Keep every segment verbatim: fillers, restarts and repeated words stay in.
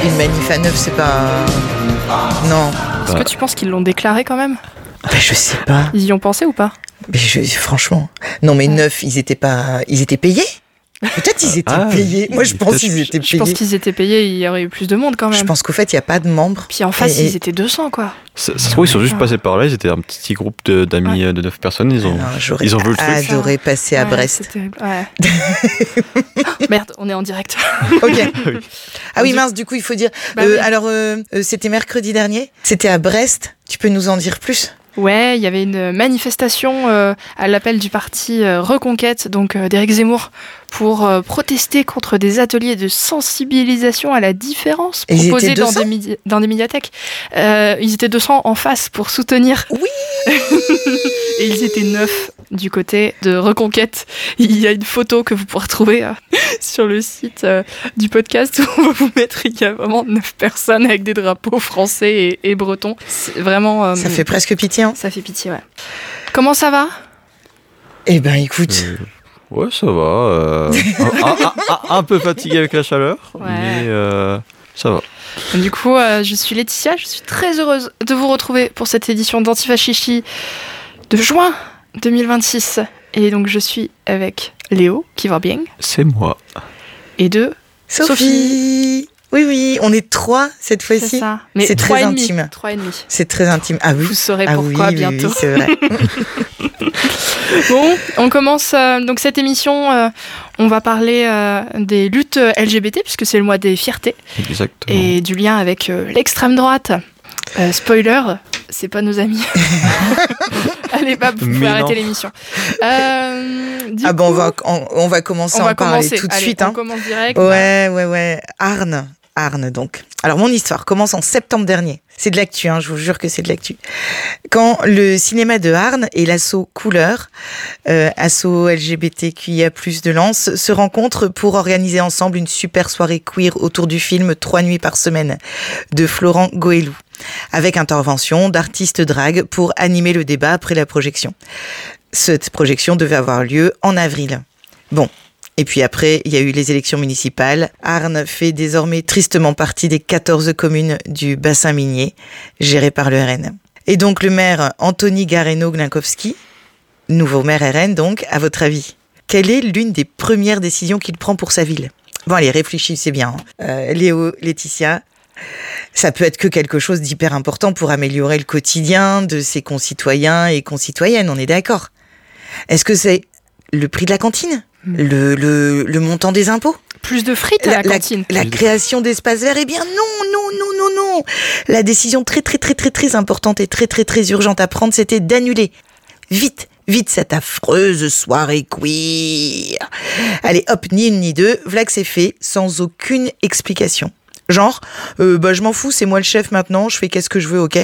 une manif à neuf, c'est pas... Non. Est-ce que tu penses qu'ils l'ont déclaré quand même ? Ben, je sais pas. Ils y ont pensé ou pas ? Mais je, franchement... Non, mais neuf, ils étaient pas... Ils étaient payés ? Peut-être ils étaient ah, payés. Moi, je pense qu'ils étaient payés. Je pense qu'ils étaient payés, il y aurait eu plus de monde quand même. Je pense qu'au fait, il n'y a pas de membres. Puis en face, et, ils étaient deux cents, quoi. Ça, ça se trouve, ils sont juste passés par là. Ils étaient un petit groupe de, d'amis ouais. de neuf personnes. Ils ont, non, ils ont vu le truc. J'aurais adoré passer à ouais, Brest. C'est terrible. Ouais. oh, merde, on est en direct. Ok. Ah oui, mince, du coup, il faut dire... Bah, euh, oui. Alors, euh, c'était mercredi dernier. C'était à Brest. Tu peux nous en dire plus ? Ouais, il y avait une manifestation euh, à l'appel du parti euh, Reconquête, donc euh, d'Éric Zemmour, pour euh, protester contre des ateliers de sensibilisation à la différence proposés dans des, midi- dans des médiathèques. Euh, ils étaient deux cents en face pour soutenir. Oui. Et ils étaient neuf du côté de Reconquête. Il y a une photo que vous pourrez trouver euh, sur le site euh, du podcast où on va vous mettre. Il y a vraiment neuf personnes avec des drapeaux français et, et bretons. C'est vraiment. Euh, ça fait presque pitié. Hein. Ça fait pitié, ouais. Comment ça va ? Eh ben, écoute. Euh, ouais, ça va. Euh, un, un, un, un peu fatigué avec la chaleur, ouais. mais euh, ça va. Du coup, euh, je suis Laetitia. Je suis très heureuse de vous retrouver pour cette édition d'Antifa-Chichi de juin deux mille vingt-six. Et donc, je suis avec Léo, qui va bien. C'est moi. Et de Sophie. Sophie. Oui, oui, on est trois cette fois-ci. C'est ça. Mais c'est très intime. Trois et demi. C'est très intime. Ah oui. Vous saurez ah pourquoi oui, bientôt. Oui, oui, c'est vrai. Bon, on commence euh, donc cette émission. Euh, on va parler euh, des luttes L G B T puisque c'est le mois des fiertés. Exactement. Et du lien avec euh, l'extrême droite. Euh, spoiler, c'est pas nos amis. Allez, bah, vous pouvez arrêter l'émission. Euh, ah coup, bon, on va, on, on va commencer on à va en parler commencer. tout de Allez, suite. On hein. commence direct. Ouais, ouais, ouais. Arnes. Arnes, donc. Alors, mon histoire commence en septembre dernier. C'est de l'actu, hein, je vous jure que c'est de l'actu. Quand le cinéma de Arnes et l'asso Couleur, euh, asso L G B T Q I A plus, de Lens, se rencontrent pour organiser ensemble une super soirée queer autour du film Trois nuits par semaine de Florent Goëlou, avec intervention d'artistes drag pour animer le débat après la projection. Cette projection devait avoir lieu en avril. Bon. Et puis après, il y a eu les élections municipales. Arnes fait désormais tristement partie des quatorze communes du bassin minier, gérées par le R N. Et donc le maire Anthony Gareno-Glinkowski, nouveau maire R N donc, à votre avis, quelle est l'une des premières décisions qu'il prend pour sa ville ? Bon allez, réfléchissez bien. Euh, Léo, Laetitia, ça peut être que quelque chose d'hyper important pour améliorer le quotidien de ses concitoyens et concitoyennes, on est d'accord ? Est-ce que c'est le prix de la cantine ? Le, le, le montant des impôts ? Plus de frites à la, la cantine. La, la création d'espaces verts ? Eh bien non, non, non, non, non. La décision très, très, très, très, très importante et très, très, très urgente à prendre, c'était d'annuler. Vite, vite cette affreuse soirée queer. Allez, hop, ni une ni deux, v'là que c'est fait, sans aucune explication. Genre, euh, bah je m'en fous, c'est moi le chef maintenant, je fais qu'est-ce que je veux, ok ?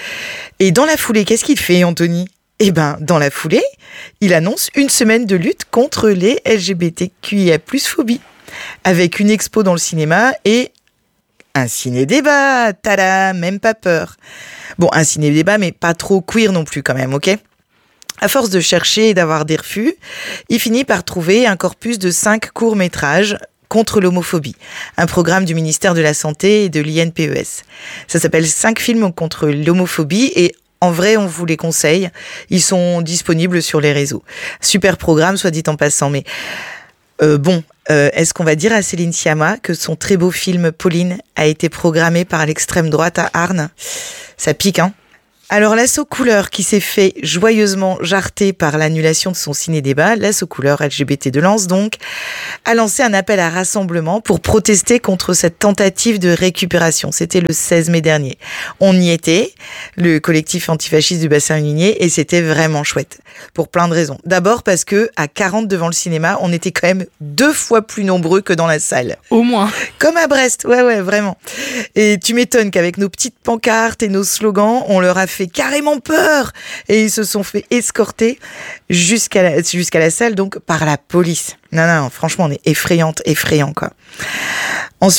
Et dans la foulée, qu'est-ce qu'il fait, Anthony ? Eh ben, dans la foulée, il annonce une semaine de lutte contre les L G B T Q I A plus phobie, avec une expo dans le cinéma et un ciné-débat. Tada, même pas peur. Bon, un ciné-débat, mais pas trop queer non plus quand même, ok ? À force de chercher et d'avoir des refus, il finit par trouver un corpus de cinq courts-métrages contre l'homophobie, un programme du ministère de la Santé et de l'I N P E S. Ça s'appelle cinq films contre l'homophobie et en vrai, on vous les conseille. Ils sont disponibles sur les réseaux. Super programme, soit dit en passant. Mais euh, bon, euh, est-ce qu'on va dire à Céline Sciamma que son très beau film Pauline a été programmé par l'extrême droite à Arnes ? Ça pique, hein ? Alors, l'asso Couleur, qui s'est fait joyeusement jarter par l'annulation de son ciné-débat, l'asso Couleur L G B T de Lens donc, a lancé un appel à rassemblement pour protester contre cette tentative de récupération. C'était le seize mai dernier. On y était, le collectif antifasciste du bassin minier, et c'était vraiment chouette, pour plein de raisons. D'abord parce que, à quarante devant le cinéma, on était quand même deux fois plus nombreux que dans la salle. Au moins. Comme à Brest, ouais, ouais, vraiment. Et tu m'étonnes qu'avec nos petites pancartes et nos slogans, on leur a fait carrément peur et ils se sont fait escorter jusqu'à la, jusqu'à la salle donc par la police. Non, non, franchement, on est effrayante, effrayant quoi. Ensuite,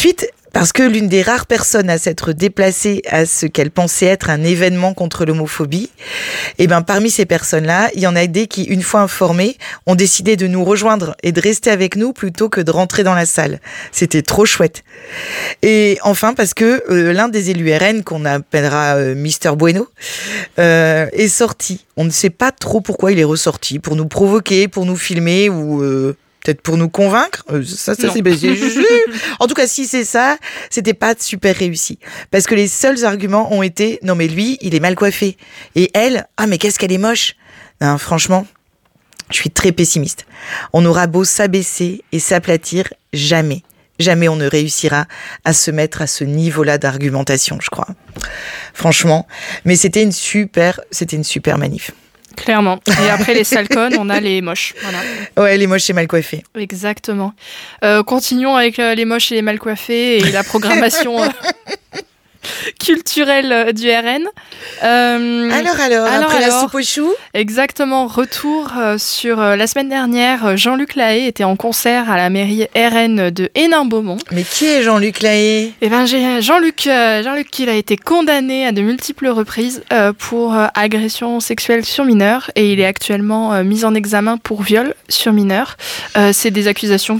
Parce que l'une des rares personnes à s'être déplacée à ce qu'elle pensait être un événement contre l'homophobie, et ben parmi ces personnes-là, il y en a des qui, une fois informées, ont décidé de nous rejoindre et de rester avec nous plutôt que de rentrer dans la salle. C'était trop chouette. Et enfin, parce que euh, l'un des élus R N, qu'on appellera euh, Mister Bueno, euh, est sorti. On ne sait pas trop pourquoi il est ressorti, pour nous provoquer, pour nous filmer ou... Euh, peut-être pour nous convaincre, ça, ça c'est baisé. En tout cas, si c'est ça, c'était pas super réussi. Parce que les seuls arguments ont été, non mais lui, il est mal coiffé. Et elle, ah mais qu'est-ce qu'elle est moche. Non, franchement, je suis très pessimiste. On aura beau s'abaisser et s'aplatir, jamais, jamais on ne réussira à se mettre à ce niveau-là d'argumentation, je crois. Franchement. Mais c'était une super, c'était une super manif. Clairement. Et après les sales connes, on a les moches. Voilà. Ouais, les moches et mal coiffés. Exactement. Euh, continuons avec euh, les moches et les mal coiffés et la programmation euh, culturelle du R N. Euh, alors, alors, alors, après alors, la soupe aux choux. Exactement. Retour euh, sur euh, la semaine dernière. Jean-Luc Lahaye était en concert à la mairie R N de Hénin-Beaumont. Mais qui est Jean-Luc Lahaye ? Eh ben, j'ai Jean-Luc, euh, Jean-Luc, il a été condamné à de multiples reprises euh, pour euh, agression sexuelle sur mineur et il est actuellement euh, mis en examen pour viol sur mineur. Euh, c'est des accusations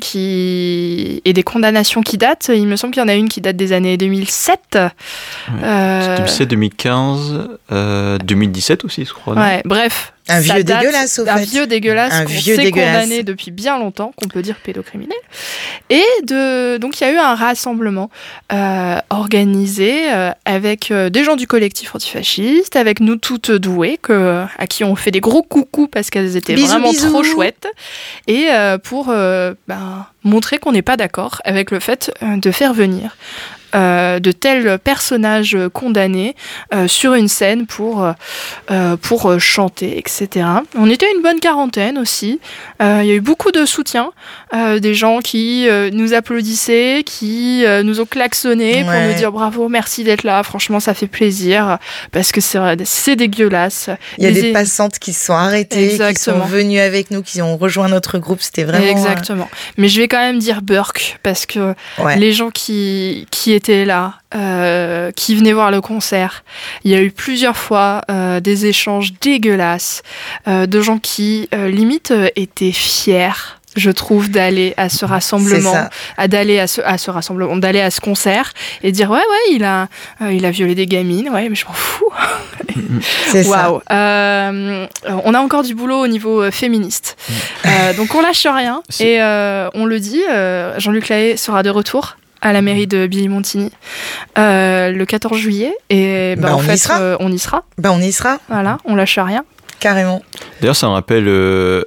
qui et des condamnations qui datent. Il me semble qu'il y en a une qui date des années deux mille sept. Ouais. Euh... deux mille sept, deux mille quinze, euh, deux mille dix-sept aussi, je crois. Ouais, bref. Un vieux date, dégueulasse, au fait. Un vieux dégueulasse un qu'on vieux sait dégueulasse. condamné depuis bien longtemps, qu'on peut dire pédocriminel. Et de, donc il y a eu un rassemblement euh, organisé euh, avec euh, des gens du collectif antifasciste, avec nous toutes douées, que, à qui on fait des gros coucous parce qu'elles étaient bisous, vraiment bisous. trop chouettes, et euh, pour euh, ben, montrer qu'on n'est pas d'accord avec le fait euh, de faire venir Euh, de tels personnages condamnés euh, sur une scène pour, euh, pour chanter, et cetera. On était une bonne quarantaine aussi. Euh, il y a eu beaucoup de soutien, euh, des gens qui euh, nous applaudissaient, qui euh, nous ont klaxonné pour ouais. nous dire bravo, merci d'être là, franchement ça fait plaisir, parce que c'est, c'est dégueulasse. Il y a Les... des passantes qui se sont arrêtées, Exactement. qui sont venues avec nous, qui ont rejoint notre groupe, c'était vraiment... Exactement. Euh... Mais je vais quand même dire Burke, parce que ouais. les gens qui, qui étaient là, euh, qui venaient voir le concert, il y a eu plusieurs fois euh, des échanges dégueulasses, euh, de gens qui, euh, limite, euh, étaient fiers, je trouve, d'aller à ce rassemblement, à d'aller à ce à ce rassemblement, d'aller à ce concert et dire ouais ouais il a euh, il a violé des gamines, ouais mais je m'en fous. C'est Waouh. ça. Euh, on a encore du boulot au niveau euh, féministe, euh, donc on lâche rien. C'est... et euh, on le dit, euh, Jean-Luc Lahaye sera de retour à la mairie de Billy-Montigny euh, le quatorze juillet et bah, bah, en on fait y sera. Euh, on y sera. Bah on y sera. Voilà, on lâche rien. Carrément. D'ailleurs, ça me rappelle euh,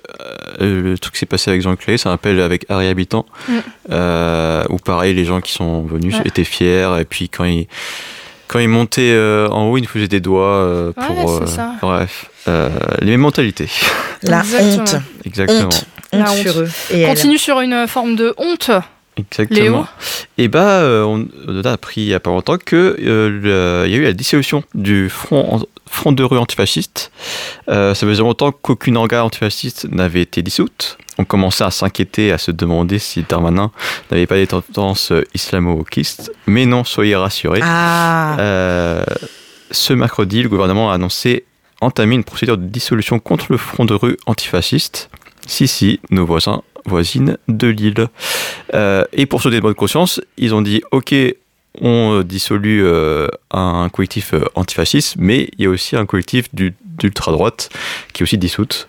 le truc qui s'est passé avec Jean-Luc Lahaye, ça me rappelle avec Harry Habitant, mm. euh, où pareil, les gens qui sont venus ouais. étaient fiers, et puis quand ils, quand ils montaient euh, en haut, ils nous faisaient des doigts euh, pour. Ouais, c'est euh, ça. Bref, euh, les mêmes mentalités. La Exactement. honte. Exactement. Honte. La honte honte sur eux. Et continue elle. sur une forme de honte. Exactement. Léo. Et bah, euh, on, on a appris il n'y a pas longtemps qu'il euh, y a eu la dissolution du front, front de rue antifasciste. Euh, ça faisait longtemps qu'aucune organe antifasciste n'avait été dissoute. On commençait à s'inquiéter, à se demander si Darmanin n'avait pas des tendances islamo-wokistes. Mais non, soyez rassurés. Ah. Euh, ce mercredi, le gouvernement a annoncé entamer une procédure de dissolution contre le front de rue antifasciste. Si, si, nos voisins voisine de Lille. Euh, et pour sauver de bonne conscience, ils ont dit ok, on dissolue euh, un collectif euh, antifasciste, mais il y a aussi un collectif du, d'ultra-droite qui est aussi dissoute.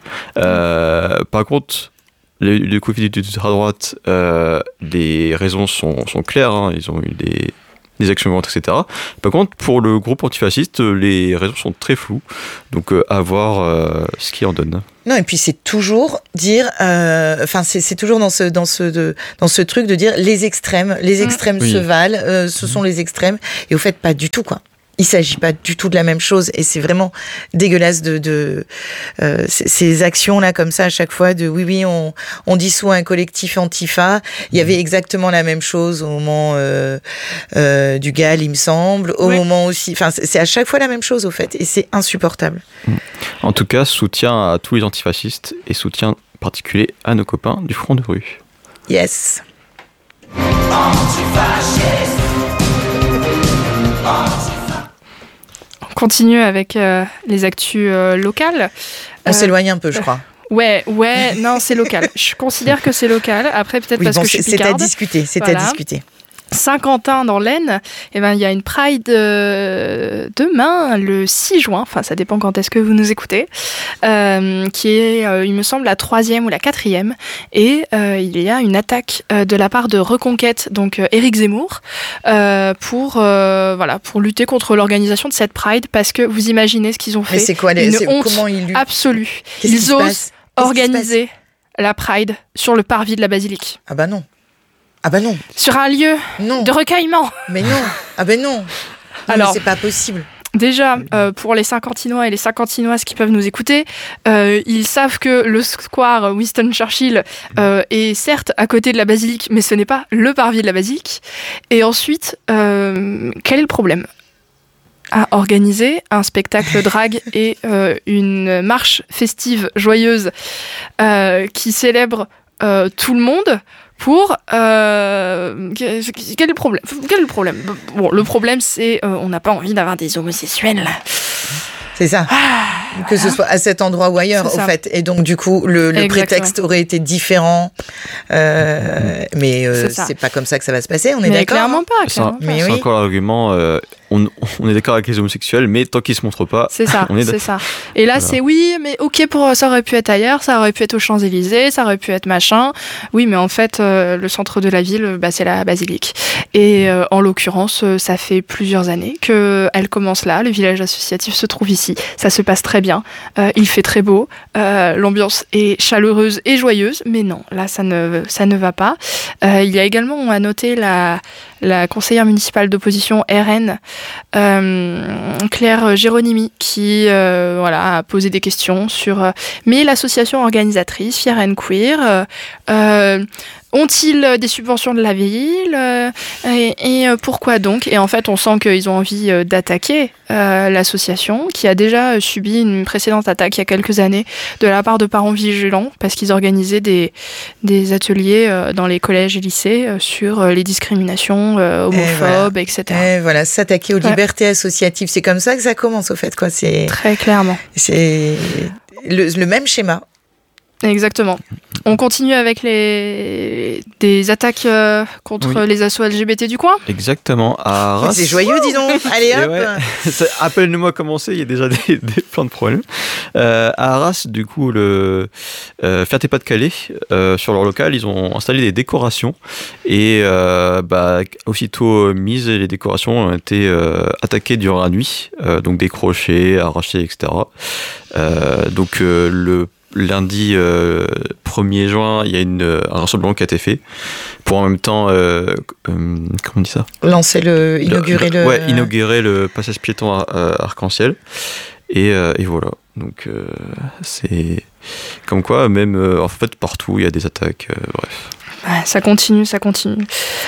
Euh, par contre, le, le collectif d'ultra-droite, euh, les raisons sont, sont claires, hein, ils ont eu des, des actions violentes, et cetera. Par contre, pour le groupe antifasciste, les raisons sont très floues, donc euh, à voir euh, ce qui en donne. Non, et puis c'est toujours dire, enfin euh, c'est, c'est toujours dans ce dans ce de, dans ce truc de dire les extrêmes, les extrêmes mmh. se valent, euh, ce mmh. sont les extrêmes, et au fait pas du tout quoi. Il s'agit pas du tout de la même chose, et c'est vraiment dégueulasse de, de euh, ces actions là comme ça à chaque fois de oui oui on on dissout un collectif Antifa. Il y avait exactement la même chose au moment euh, euh, du G A L, il me semble, au oui. moment aussi. Enfin c'est, c'est à chaque fois la même chose au fait, et c'est insupportable. En tout cas, soutien à tous les antifascistes et soutien particulier à nos copains du front de rue. Yes. Antifasciste. continue avec euh, les actus euh, locales. On euh, s'éloigne un peu, je crois. Ouais, ouais, non, c'est local. Je considère que c'est local. Après, peut-être oui, parce bon, que je suis picarde. C'est à discuter, c'est voilà. à discuter. Saint-Quentin dans l'Aisne, eh ben, il y a une Pride euh, demain, le six juin, enfin ça dépend quand est-ce que vous nous écoutez, euh, qui est, euh, il me semble, la troisième ou la quatrième. Et euh, il y a une attaque euh, de la part de Reconquête, donc euh, Éric Zemmour, euh, pour, euh, voilà, pour lutter contre l'organisation de cette Pride, parce que vous imaginez ce qu'ils ont fait. Mais c'est quoi, les, une c'est, honte comment ils luttent absolue. Ils osent organiser la Pride sur le parvis de la basilique. Ah bah non. Ah bah non. Sur un lieu non. de recueillement. Mais non. Ah ben non. non Alors, c'est pas possible. Déjà, euh, pour les Saint-Quentinois et les Saint-Quentinoises qui peuvent nous écouter, euh, ils savent que le square Winston Churchill euh, est certes à côté de la basilique, mais ce n'est pas le parvis de la basilique. Et ensuite, euh, quel est le problème ? À organiser un spectacle drag et euh, une marche festive joyeuse euh, qui célèbre euh, tout le monde. Pour euh, quel est le problème Quel est le problème Bon, le problème c'est euh, on n'a pas envie d'avoir des homosexuels. C'est ça. Ah, que voilà. Ce soit à cet endroit ou ailleurs, au fait. Et donc, du coup, le, le prétexte aurait été différent. Euh, mais euh, c'est, c'est pas comme ça que ça va se passer, on est mais d'accord. Clairement pas. Clairement pas. C'est, mais c'est oui. encore l'argument. Euh, on, on est d'accord avec les homosexuels, mais tant qu'ils se montrent pas, c'est ça. on est c'est ça. Et là, voilà. c'est oui, mais ok, pour ça aurait pu être ailleurs, ça aurait pu être aux Champs-Élysées, ça aurait pu être machin. Oui, mais en fait, euh, le centre de la ville, bah, c'est la basilique. Et euh, en l'occurrence, ça fait plusieurs années qu'elle commence là. Le village associatif se trouve ici. Ça se passe très bien. Euh, il fait très beau. Euh, l'ambiance est chaleureuse et joyeuse. Mais non, là, ça ne, ça ne va pas. Euh, il y a également à noter la, la conseillère municipale d'opposition R N, euh, Claire Géronimi, qui euh, voilà, a posé des questions sur... Euh, mais l'association organisatrice, Fier and Queer... Euh, euh, ont-ils des subventions de la ville euh, et, et pourquoi donc ? Et en fait, on sent qu'ils ont envie euh, d'attaquer euh, l'association, qui a déjà subi une précédente attaque il y a quelques années de la part de parents vigilants, parce qu'ils organisaient des, des ateliers euh, dans les collèges et lycées euh, sur euh, les discriminations euh, homophobes, et voilà. et cetera. Et voilà, s'attaquer aux ouais. libertés associatives, c'est comme ça que ça commence, au fait, quoi. C'est, très clairement. C'est le, le même schéma. Exactement. On continue avec les des attaques euh, contre oui. les assos L G B T du coin. Exactement. À Arras. C'est joyeux, dis donc. Allez hop. Ouais. Ça, appelle-nous-moi commencer. Il y a déjà des, des plein de problèmes. Euh, à Arras, du coup, le euh, Ferté-Pas-de-Calais, euh, sur leur local, ils ont installé des décorations et euh, bah, aussitôt mises, les décorations ont été euh, attaquées durant la nuit, euh, donc décrochées, arrachées, et cetera. Euh, donc euh, le lundi euh, premier juin, il y a une, un rassemblement qui a été fait pour en même temps, euh, euh, comment on dit ça ? Lancer le, inaugurer le... le... Ouais, inaugurer le passage piéton arc-en-ciel. Et, euh, et voilà, donc euh, c'est comme quoi, même euh, en fait partout, il y a des attaques, euh, bref. Ouais, ça continue, ça continue.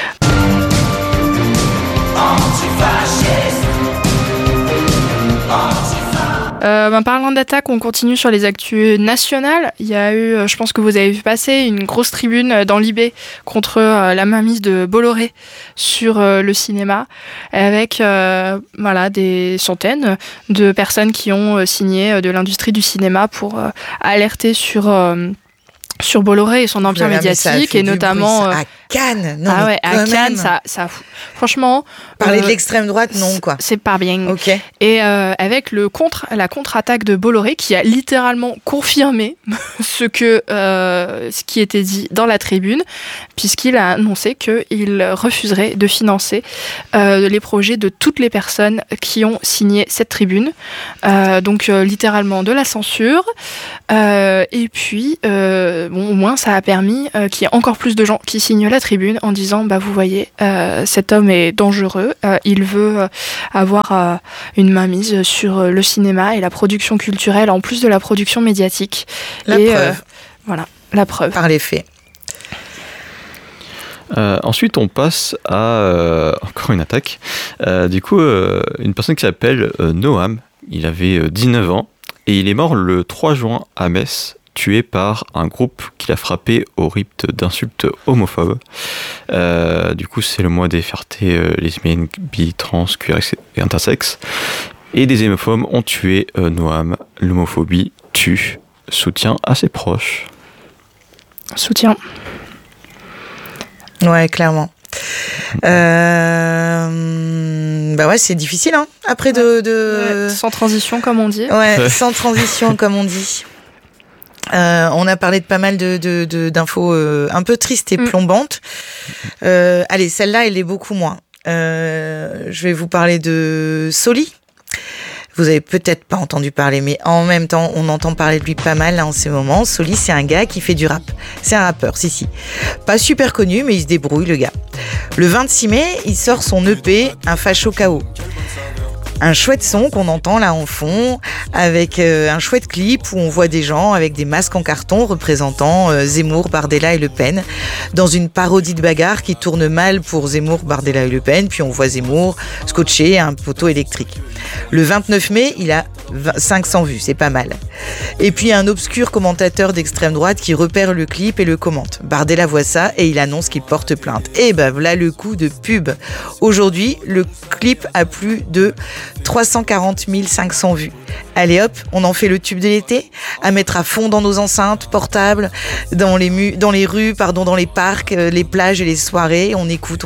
Euh, ben, parlant d'attaque, on continue sur les actus nationales. Il y a eu, je pense que vous avez vu passer, une grosse tribune dans l'I B contre euh, la mainmise de Bolloré sur euh, le cinéma, avec euh, voilà, des centaines de personnes qui ont euh, signé de l'industrie du cinéma pour euh, alerter sur... Euh, sur Bolloré et son empire médiatique, et notamment bruit, à Cannes. Non, ah ouais, à même. Cannes, ça, ça, franchement, parler euh, de l'extrême droite, non quoi. C'est pas bien. Ok. Et euh, avec le contre, la contre-attaque de Bolloré, qui a littéralement confirmé ce que, euh, ce qui était dit dans la tribune, puisqu'il a annoncé qu'il refuserait de financer euh, les projets de toutes les personnes qui ont signé cette tribune. Euh, donc euh, littéralement de la censure. Euh, et puis euh, Bon, au moins, ça a permis euh, qu'il y ait encore plus de gens qui signent la tribune en disant, bah, vous voyez, euh, cet homme est dangereux, euh, il veut euh, avoir euh, une mainmise sur euh, le cinéma et la production culturelle, en plus de la production médiatique. La et, preuve. Euh, voilà, la preuve. Par les faits. Euh, ensuite, on passe à euh, encore une attaque. Euh, du coup, euh, une personne qui s'appelle euh, Noam, il avait euh, dix-neuf ans, et il est mort le trois juin à Metz, tué par un groupe qui l'a frappé au rythme d'insultes homophobes. Euh, du coup, c'est le mois des fiertés euh, lesbiennes, bi, trans, queer et intersexes. Et des hémophobes ont tué euh, Noam. L'homophobie tue. Soutien à ses proches. Soutien. Ouais, clairement. Euh... Bah ouais, c'est difficile, hein. Après de, de... Ouais, sans transition, comme on dit. Ouais, ouais. Sans transition, comme on dit. Euh, on a parlé de pas mal de, de, de, d'infos euh, un peu tristes et plombantes. Euh, allez, celle-là, elle est beaucoup moins. Euh, je vais vous parler de Soli. Vous avez peut-être pas entendu parler, mais en même temps, on entend parler de lui pas mal là, en ces moments. Soli, c'est un gars qui fait du rap. C'est un rappeur, si, si. Pas super connu, mais il se débrouille, le gars. Le vingt-six mai, il sort son E P, Un facho K O. Un chouette son qu'on entend là en fond, avec euh, un chouette clip où on voit des gens avec des masques en carton représentant euh, Zemmour, Bardella et Le Pen, dans une parodie de bagarre qui tourne mal pour Zemmour, Bardella et Le Pen, puis on voit Zemmour scotché à un poteau électrique. Le vingt-neuf mai, il a cinq cents vues, c'est pas mal. Et puis un obscur commentateur d'extrême droite qui repère le clip et le commente. Bardella voit ça et il annonce qu'il porte plainte. Et ben voilà le coup de pub. Aujourd'hui, le clip a plus de trois cent quarante mille cinq cents vues. Allez hop, on en fait le tube de l'été, à mettre à fond dans nos enceintes portables, dans les, mu- dans les rues, pardon, dans les parcs, les plages et les soirées. On écoute, on